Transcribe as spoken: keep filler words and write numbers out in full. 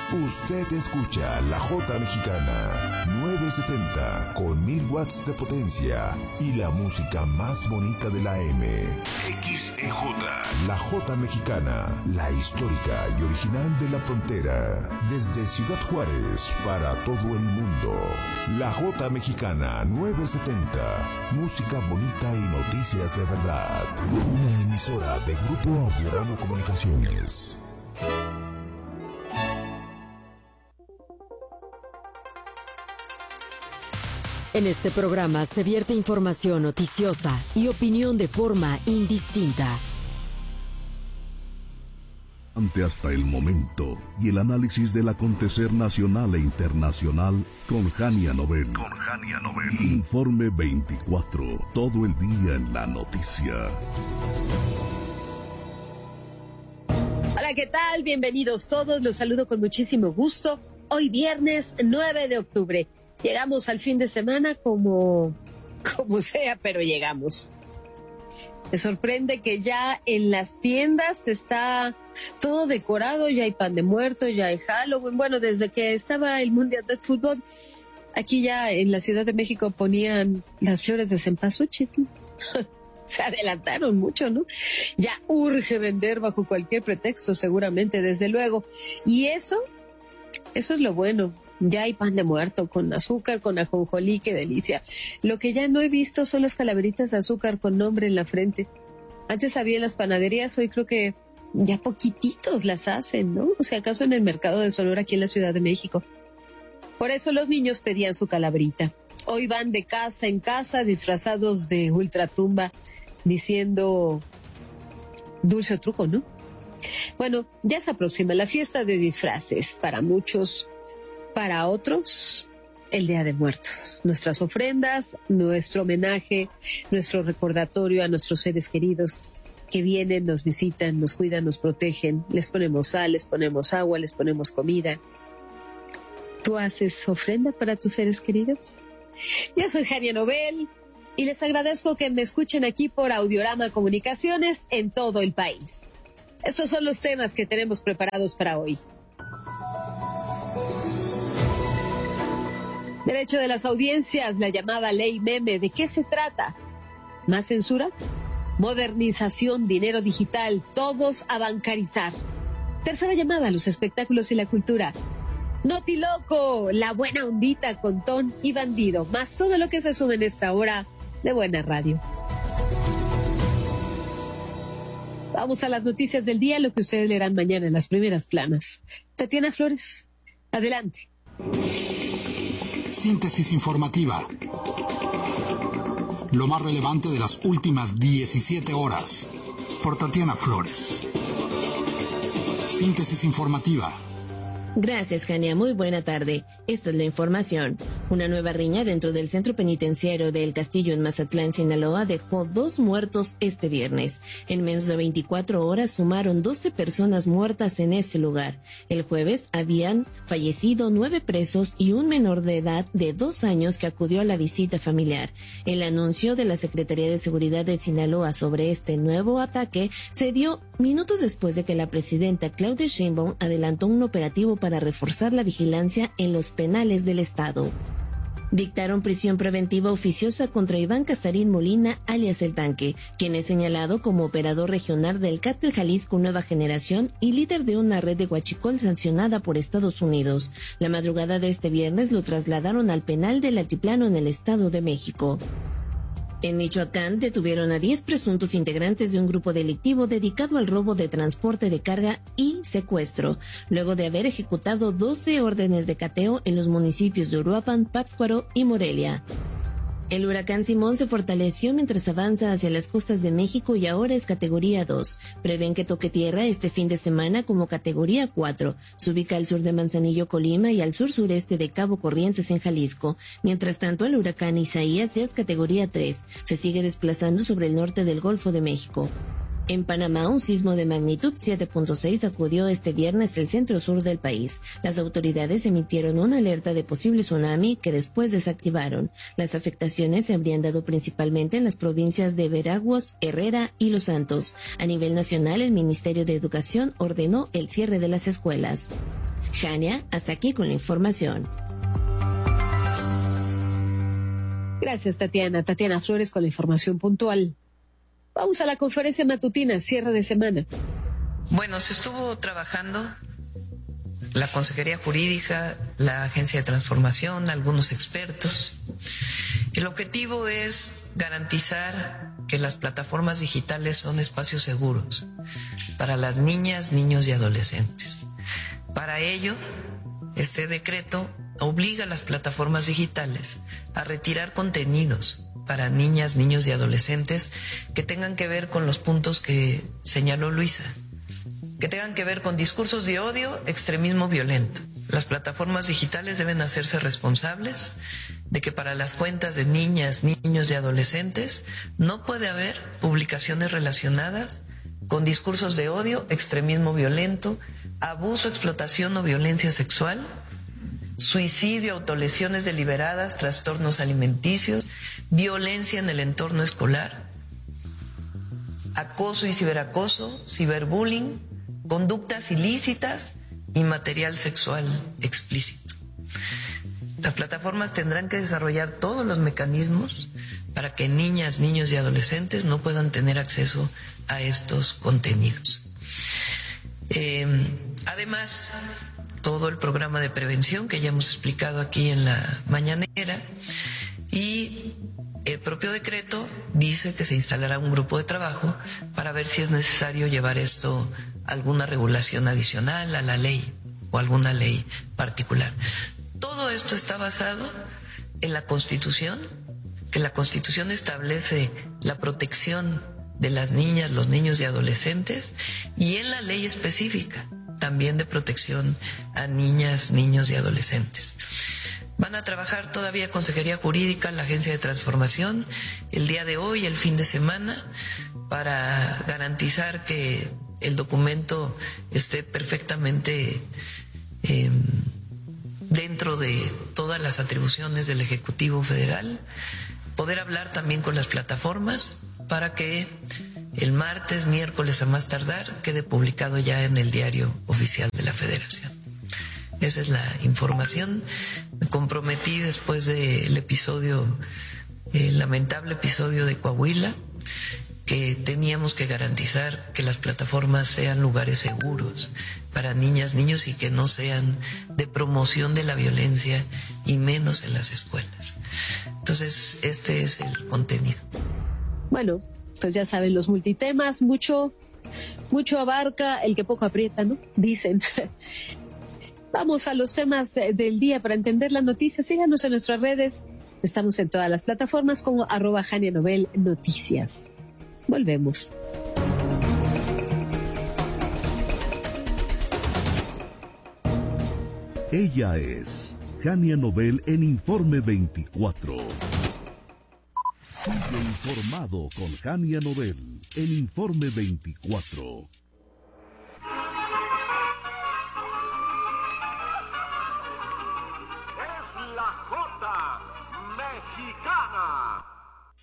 Usted escucha La Jota Mexicana, novecientos setenta, con mil watts de potencia y la música más bonita de la M. X E J. La Jota Mexicana, la histórica y original de la frontera. Desde Ciudad Juárez para todo el mundo. La Jota Mexicana, novecientos setenta. Música bonita y noticias de verdad. Una emisora de Grupo Audiorama Comunicaciones. En este programa se vierte información noticiosa y opinión de forma indistinta. Ante hasta el momento y el análisis del acontecer nacional e internacional con Jania Nobel. Con Jania Nobel. Informe veinticuatro, todo el día en la noticia. Hola, ¿qué tal? Bienvenidos todos, los saludo con muchísimo gusto. Hoy viernes nueve de octubre. Llegamos al fin de semana como, como sea, pero llegamos. Me sorprende que ya en las tiendas está todo decorado, ya hay pan de muerto, ya hay Halloween. Bueno, desde que estaba el Mundial de Fútbol, aquí ya en la Ciudad de México ponían las flores de cempasúchil. Se adelantaron mucho, ¿no? Ya urge vender bajo cualquier pretexto, seguramente, desde luego. Y eso, eso es lo bueno. Ya hay pan de muerto con azúcar, con ajonjolí, qué delicia. Lo que ya no he visto son las calaveritas de azúcar con nombre en la frente. Antes había en las panaderías, hoy creo que ya poquititos las hacen, ¿no? O sea, acaso en el mercado de Sonora aquí en la Ciudad de México. Por eso los niños pedían su calaverita. Hoy van de casa en casa disfrazados de ultratumba, diciendo dulce o truco, ¿no? Bueno, ya se aproxima la fiesta de disfraces. Para muchos, para otros, el Día de Muertos. Nuestras ofrendas, nuestro homenaje, nuestro recordatorio a nuestros seres queridos que vienen, nos visitan, nos cuidan, nos protegen. Les ponemos sal, les ponemos agua, les ponemos comida. ¿Tú haces ofrenda para tus seres queridos? Yo soy Jania Nobel y les agradezco que me escuchen aquí por Audiorama Comunicaciones en todo el país. Estos son los temas que tenemos preparados para hoy. Derecho de las audiencias, la llamada ley meme. ¿De qué se trata? ¿Más censura? Modernización, dinero digital, todos a bancarizar. Tercera llamada, los espectáculos y la cultura. Notiloco, la buena ondita con Ton y Bandido, más todo lo que se sube en esta hora de Buena Radio. Vamos a las noticias del día, lo que ustedes leerán mañana en las primeras planas. Tatiana Flores, adelante. Síntesis informativa. Lo más relevante de las últimas diecisiete horas. Por Tatiana Flores. Síntesis informativa. Gracias, Jania. Muy buena tarde. Esta es la información. Una nueva riña dentro del centro penitenciario de El Castillo en Mazatlán, Sinaloa, dejó dos muertos este viernes. En menos de veinticuatro horas sumaron doce personas muertas en ese lugar. El jueves habían fallecido nueve presos y un menor de edad de dos años que acudió a la visita familiar. El anuncio de la Secretaría de Seguridad de Sinaloa sobre este nuevo ataque se dio minutos después de que la presidenta Claudia Sheinbaum adelantó un operativo para reforzar la vigilancia en los penales del estado. Dictaron prisión preventiva oficiosa contra Iván Casarín Molina, alias El Tanque, quien es señalado como operador regional del Cártel Jalisco Nueva Generación y líder de una red de huachicol sancionada por Estados Unidos. La madrugada de este viernes lo trasladaron al penal del Altiplano en el Estado de México. En Michoacán detuvieron a diez presuntos integrantes de un grupo delictivo dedicado al robo de transporte de carga y secuestro, luego de haber ejecutado doce órdenes de cateo en los municipios de Uruapan, Pátzcuaro y Morelia. El huracán Simón se fortaleció mientras avanza hacia las costas de México y ahora es categoría dos. Prevén que toque tierra este fin de semana como categoría cuatro. Se ubica al sur de Manzanillo, Colima, y al sur-sureste de Cabo Corrientes, en Jalisco. Mientras tanto, el huracán Isaías ya es categoría tres. Se sigue desplazando sobre el norte del Golfo de México. En Panamá, un sismo de magnitud siete punto seis sacudió este viernes el centro-sur del país. Las autoridades emitieron una alerta de posible tsunami que después desactivaron. Las afectaciones se habrían dado principalmente en las provincias de Veraguas, Herrera y Los Santos. A nivel nacional, el Ministerio de Educación ordenó el cierre de las escuelas. Jania, hasta aquí con la información. Gracias, Tatiana. Tatiana Flores con la información puntual. Vamos a la conferencia matutina, cierre de semana. Bueno, se estuvo trabajando la Consejería Jurídica, la Agencia de Transformación, algunos expertos. El objetivo es garantizar que las plataformas digitales son espacios seguros para las niñas, niños y adolescentes. Para ello, este decreto obliga a las plataformas digitales a retirar contenidos para niñas, niños y adolescentes que tengan que ver con los puntos que señaló Luisa, que tengan que ver con discursos de odio, extremismo violento. Las plataformas digitales deben hacerse responsables de que para las cuentas de niñas, niños y adolescentes no puede haber publicaciones relacionadas con discursos de odio, extremismo violento, abuso, explotación o violencia sexual, suicidio, autolesiones deliberadas, trastornos alimenticios, violencia en el entorno escolar, acoso y ciberacoso, ciberbullying, conductas ilícitas y material sexual explícito. Las plataformas tendrán que desarrollar todos los mecanismos para que niñas, niños y adolescentes no puedan tener acceso a estos contenidos. Eh, además, todo el programa de prevención que ya hemos explicado aquí en la mañanera, y el propio decreto dice que se instalará un grupo de trabajo para ver si es necesario llevar esto a alguna regulación adicional a la ley o alguna ley particular. Todo esto está basado en la Constitución, que la Constitución establece la protección de las niñas, los niños y adolescentes, y en la ley específica también de protección a niñas, niños y adolescentes. Van a trabajar todavía Consejería Jurídica, la Agencia de Transformación, el día de hoy, el fin de semana, para garantizar que el documento esté perfectamente eh, dentro de todas las atribuciones del Ejecutivo Federal, poder hablar también con las plataformas para que el martes, miércoles a más tardar, quede publicado ya en el Diario Oficial de la Federación. Esa es la información. Me comprometí después del episodio, el lamentable episodio de Coahuila, que teníamos que garantizar que las plataformas sean lugares seguros para niñas, niños y que no sean de promoción de la violencia y menos en las escuelas. Entonces, este es el contenido. Bueno, pues ya saben, los multitemas, mucho, mucho abarca el que poco aprieta, ¿no? Dicen. Vamos a los temas del día para entender la noticia. Síganos en nuestras redes. Estamos en todas las plataformas como arroba Jania Novel Noticias. Volvemos. Ella es Jania Novel en Informe veinticuatro. Sigue informado con Jania Novel en Informe veinticuatro.